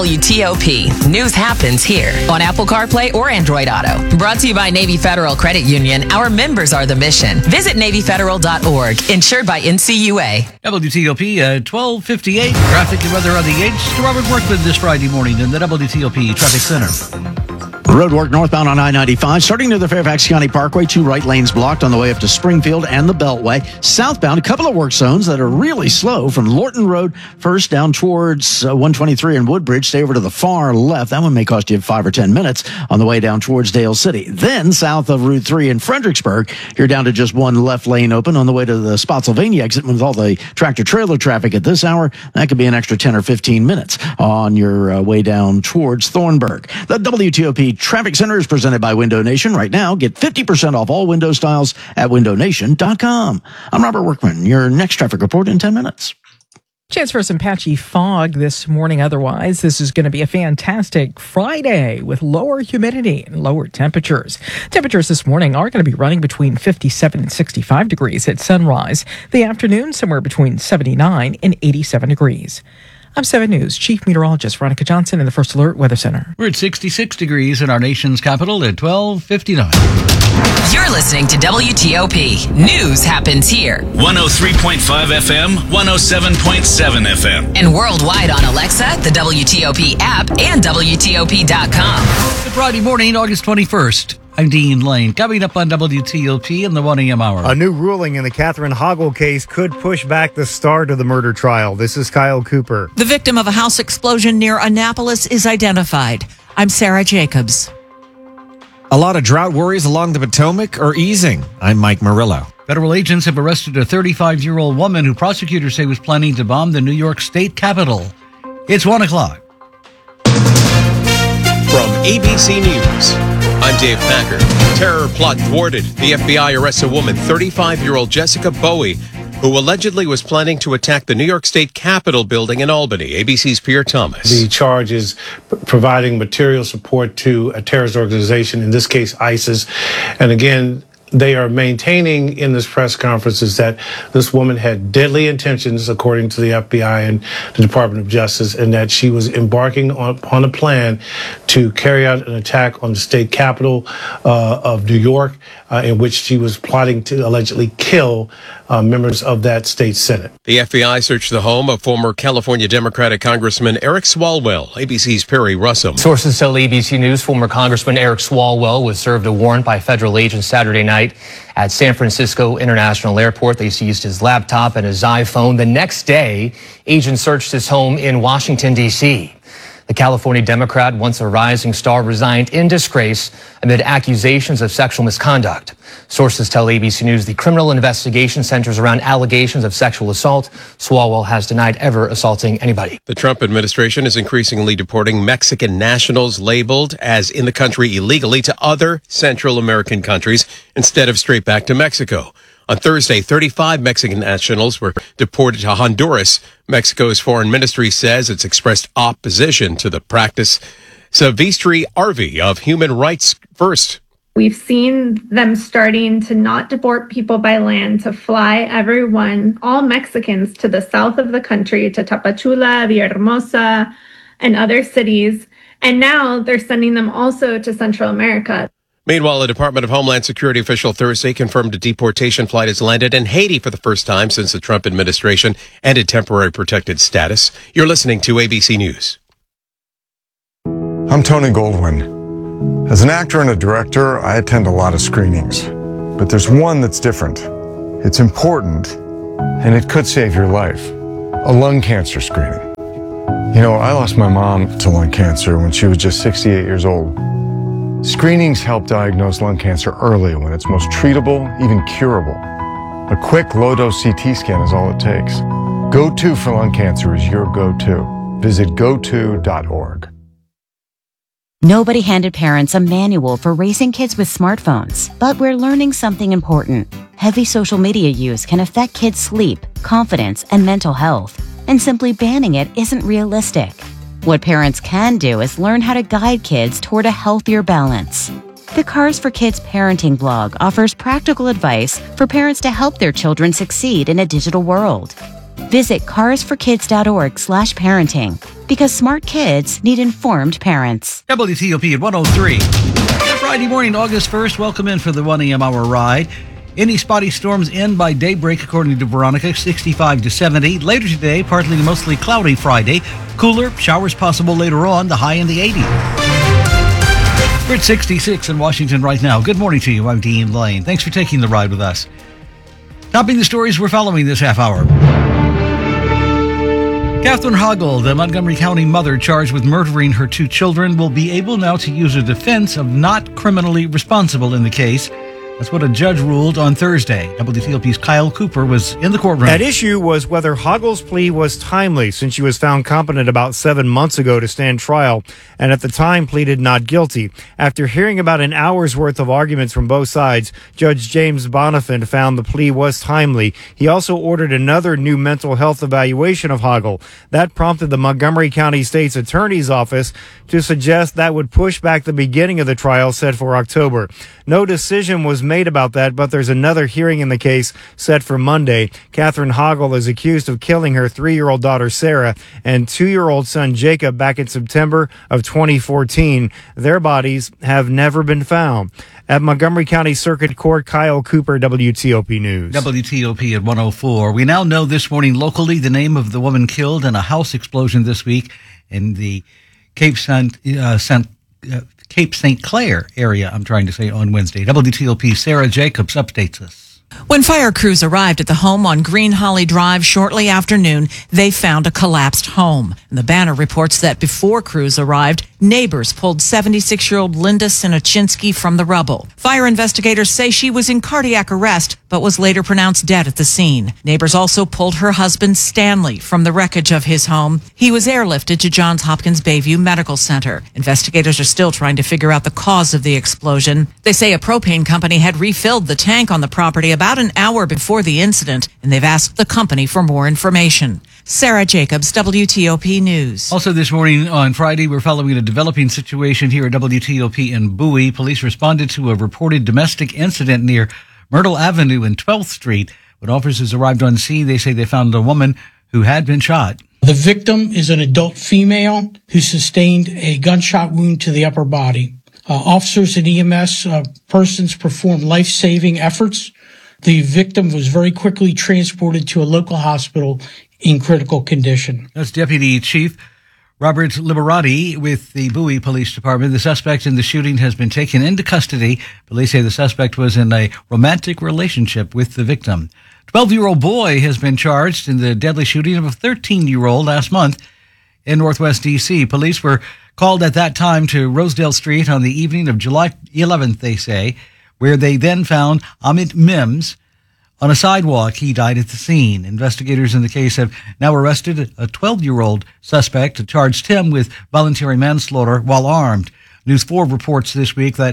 WTOP. News happens here on Apple CarPlay or Android Auto. Brought to you by Navy Federal Credit Union. Our members are the mission. Visit NavyFederal.org. Insured by NCUA. WTOP at 12:58. Traffic and weather on the 8th. Robert Workman this Friday morning in the WTOP Traffic Center. Road work northbound on I-95, starting near the Fairfax County Parkway. 2 right lanes blocked on the way up to Springfield and the Beltway. Southbound, a couple of work zones that are really slow from Lorton Road, first down towards 123 and Woodbridge. Stay over to the far left. That one may cost you 5 or 10 minutes on the way down towards Dale City. Then south of Route 3 in Fredericksburg, you're down to just one left lane open on the way to the Spotsylvania exit. With all the tractor-trailer traffic at this hour, that could be an extra 10 or 15 minutes on your way down towards Thornburg. The WTOP Traffic Center is presented by Window Nation. Right now, get 50% off all window styles at windownation.com. I'm Robert Workman. Your next traffic report in 10 minutes. Chance for some patchy fog this morning. Otherwise, this is going to be a fantastic Friday with lower humidity and lower temperatures. Temperatures this morning are going to be running between 57 and 65 degrees at sunrise. The afternoon, somewhere between 79 and 87 degrees. I'm 7 News Chief Meteorologist Veronica Johnson in the First Alert Weather Center. We're at 66 degrees in our nation's capital at 12:59. You're listening to WTOP. News happens here. 103.5 FM, 107.7 FM. And worldwide on Alexa, the WTOP app, and WTOP.com. Good Friday morning, August 21st. I'm Dean Lane. Coming up on WTOP in the 1 a.m. hour. A new ruling in the Catherine Hoggle case could push back the start of the murder trial. This is Kyle Cooper. The victim of a house explosion near Annapolis is identified. I'm Sarah Jacobs. A lot of drought worries along the Potomac are easing. I'm Mike Murillo. Federal agents have arrested a 35-year-old woman who prosecutors say was planning to bomb the New York State Capitol. It's 1 o'clock. From ABC News, I'm Dave Packer. Terror plot thwarted. The FBI arrests a woman, 35-year-old Jessica Bowie, who allegedly was planning to attack the New York State Capitol building in Albany. ABC's Pierre Thomas. The charge is providing material support to a terrorist organization, in this case ISIS. And again, they are maintaining in this press conference is that this woman had deadly intentions, according to the FBI and the Department of Justice, and that she was embarking on a plan to carry out an attack on the state capitol of New York, in which she was plotting to allegedly kill members of that state Senate. The FBI searched the home of former California Democratic Congressman Eric Swalwell. ABC's Perry Russum. Sources tell ABC News former Congressman Eric Swalwell was served a warrant by federal agents Saturday night at San Francisco International Airport. They seized his laptop and his iPhone. The next day, agents searched his home in Washington, D.C. The California Democrat, once a rising star, resigned in disgrace amid accusations of sexual misconduct. Sources tell ABC News the criminal investigation centers around allegations of sexual assault. Swalwell has denied ever assaulting anybody. The Trump administration is increasingly deporting Mexican nationals labeled as in the country illegally to other Central American countries instead of straight back to Mexico. On Thursday, 35 Mexican nationals were deported to Honduras. Mexico's foreign ministry says it's expressed opposition to the practice. Savistri Arvi of Human Rights First. We've seen them starting to not deport people by land, to fly everyone, all Mexicans, to the south of the country, to Tapachula, Villahermosa, and other cities. And now they're sending them also to Central America. Meanwhile, a Department of Homeland Security official Thursday confirmed a deportation flight has landed in Haiti for the first time since the Trump administration ended temporary protected status. You're listening to ABC News. I'm Tony Goldwyn. As an actor and a director, I attend a lot of screenings. But there's one that's different. It's important, and it could save your life. A lung cancer screening. You know, I lost my mom to lung cancer when she was just 68 years old. Screenings help diagnose lung cancer early when it's most treatable, even curable. A quick low-dose CT scan is all it takes. Go-To for lung cancer is your go-to. Visit goto.org. Nobody handed parents a manual for raising kids with smartphones, but we're learning something important. Heavy social media use can affect kids' sleep, confidence, and mental health, and simply banning it isn't realistic. What parents can do is learn how to guide kids toward a healthier balance. The Cars for Kids parenting blog offers practical advice for parents to help their children succeed in a digital world. Visit carsforkids.org/parenting because smart kids need informed parents. WTOP at 103. Friday morning, August 1st. Welcome in for the 1 a.m. hour ride. Any spotty storms end by daybreak, according to Veronica, 65 to 70. Later today, partly to mostly cloudy Friday. Cooler, showers possible later on, the high in the 80s. We're at 66 in Washington right now. Good morning to you. I'm Dean Lane. Thanks for taking the ride with us. Topping the stories we're following this half hour. Catherine Hoggle, the Montgomery County mother charged with murdering her 2 children, will be able now to use a defense of not criminally responsible in the case. That's what a judge ruled on Thursday. WTOP's Kyle Cooper was in the courtroom. At issue was whether Hoggle's plea was timely, since she was found competent about 7 months ago to stand trial, and at the time pleaded not guilty. After hearing about an hour's worth of arguments from both sides, Judge James Bonifant found the plea was timely. He also ordered another new mental health evaluation of Hoggle. That prompted the Montgomery County State's Attorney's Office to suggest that would push back the beginning of the trial set for October. No decision was made about that, but there's another hearing in the case set for Monday. Catherine Hoggle is accused of killing her 3-year-old daughter Sarah and 2-year-old son Jacob back in September of 2014. Their bodies have never been found. At Montgomery County Circuit Court, Kyle Cooper, WTOP News. WTOP at 104. We now know this morning locally the name of the woman killed in a house explosion this week in the Cape St. Clair area, I'm trying to say, on Wednesday. WTOP Sarah Jacobs updates us. When fire crews arrived at the home on Green Holly Drive shortly after noon, they found a collapsed home. And the Banner reports that before crews arrived, neighbors pulled 76-year-old Linda Sinochinsky from the rubble. Fire investigators say she was in cardiac arrest, but was later pronounced dead at the scene. Neighbors also pulled her husband, Stanley, from the wreckage of his home. He was airlifted to Johns Hopkins Bayview Medical Center. Investigators are still trying to figure out the cause of the explosion. They say a propane company had refilled the tank on the property about an hour before the incident, and they've asked the company for more information. Sarah Jacobs, WTOP News. Also this morning on Friday, we're following a developing situation here at WTOP in Bowie. Police responded to a reported domestic incident near Myrtle Avenue and 12th Street. When officers arrived on scene, they say they found a woman who had been shot. The victim is an adult female who sustained a gunshot wound to the upper body. Officers and EMS persons performed life-saving efforts. The victim was very quickly transported to a local hospital in critical condition. That's Deputy Chief Robert Liberati with the Bowie Police Department. The suspect in the shooting has been taken into custody. Police say the suspect was in a romantic relationship with the victim. 12-year-old boy has been charged in the deadly shooting of a 13-year-old last month in Northwest D.C. Police were called at that time to Rosedale Street on the evening of July 11th, they say, where they then found Amit Mims on a sidewalk. He died at the scene. Investigators in the case have now arrested a 12-year-old suspect and charged him with voluntary manslaughter while armed. News 4 reports this week that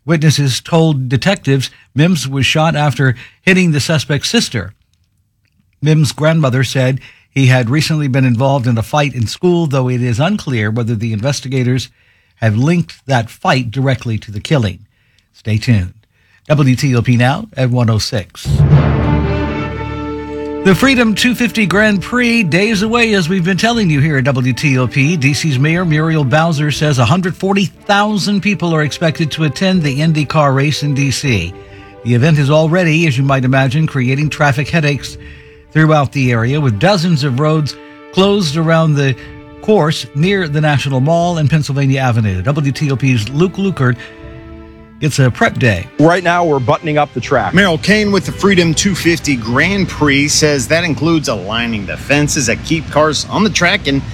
Witnesses told detectives Mims was shot after hitting the suspect's sister. Mims' grandmother said he had recently been involved in a fight in school, though it is unclear whether the investigators have linked that fight directly to the killing. Stay tuned. WTOP now at 106. The Freedom 250 Grand Prix, days away, as we've been telling you here at WTOP. DC's Mayor Muriel Bowser says 140,000 people are expected to attend the IndyCar race in DC. The event is already, as you might imagine, creating traffic headaches throughout the area, with dozens of roads closed around the course near the National Mall and Pennsylvania Avenue. WTOP's Luke Lukert gets a prep day. Right now, we're buttoning up the track. Merrill Kane with the Freedom 250 Grand Prix says that includes aligning the fences that keep cars on the track and